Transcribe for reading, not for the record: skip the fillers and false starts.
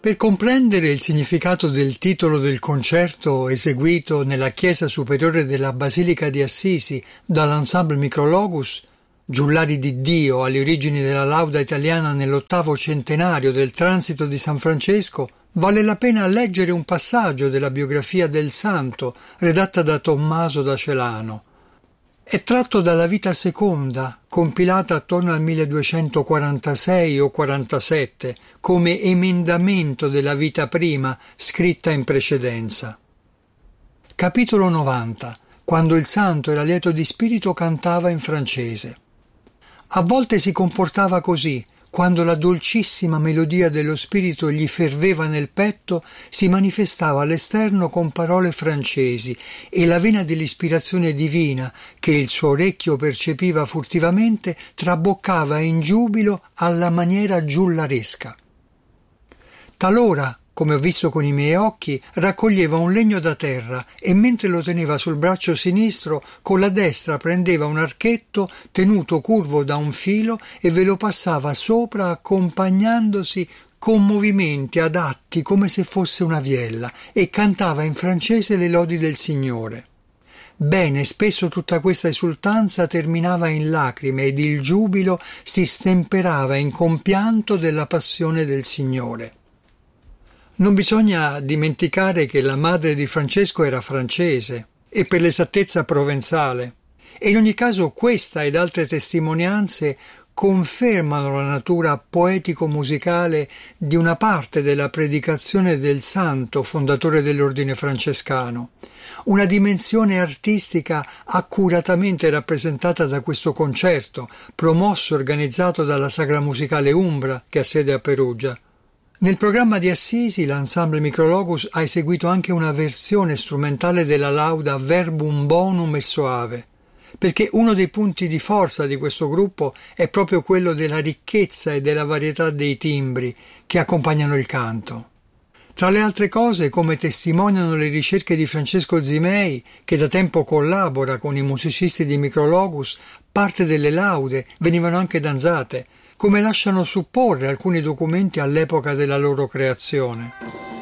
Per comprendere il significato del titolo del concerto eseguito nella chiesa superiore della Basilica di Assisi dall'ensemble Micrologus, giullari di Dio alle origini della lauda italiana nell'8° centenario del transito di San Francesco, vale la pena leggere un passaggio della biografia del santo redatta da Tommaso da Celano. È tratto dalla Vita Seconda, compilata attorno al 1246 o 47, come emendamento della Vita Prima, scritta in precedenza. Capitolo 90. Quando il santo era lieto di spirito cantava in francese. A volte si comportava così. Quando la dolcissima melodia dello spirito gli ferveva nel petto, si manifestava all'esterno con parole francesi e la vena dell'ispirazione divina, che il suo orecchio percepiva furtivamente, traboccava in giubilo alla maniera giullaresca. Talora, come ho visto con i miei occhi, raccoglieva un legno da terra e mentre lo teneva sul braccio sinistro, con la destra prendeva un archetto tenuto curvo da un filo e ve lo passava sopra accompagnandosi con movimenti adatti come se fosse una viella e cantava in francese le lodi del Signore. Bene, spesso tutta questa esultanza terminava in lacrime ed il giubilo si stemperava in compianto della passione del Signore. Non bisogna dimenticare che la madre di Francesco era francese e per l'esattezza provenzale, e in ogni caso questa ed altre testimonianze confermano la natura poetico-musicale di una parte della predicazione del santo fondatore dell'ordine francescano, una dimensione artistica accuratamente rappresentata da questo concerto, promosso e organizzato dalla Sagra Musicale Umbra, che ha sede a Perugia. Nel programma di Assisi l'ensemble Micrologus ha eseguito anche una versione strumentale della lauda Verbum Bonum e Soave, perché uno dei punti di forza di questo gruppo è proprio quello della ricchezza e della varietà dei timbri che accompagnano il canto. Tra le altre cose, come testimoniano le ricerche di Francesco Zimei, che da tempo collabora con i musicisti di Micrologus, parte delle laude venivano anche danzate, come lasciano supporre alcuni documenti all'epoca della loro creazione.